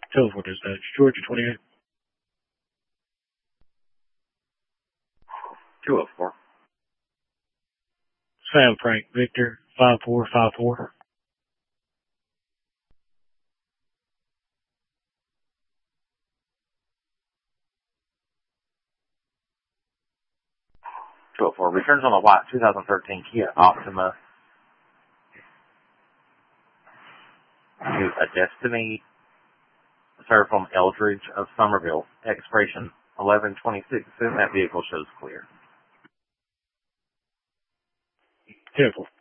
Telephone dispatch, Georgia 28. 204. Sam Frank Victor 5454. Returns on the white 2013 Kia Optima to a Destiny, sir, from Eldridge of Somerville. Expiration 11/26. Soon that vehicle shows clear. 10-4.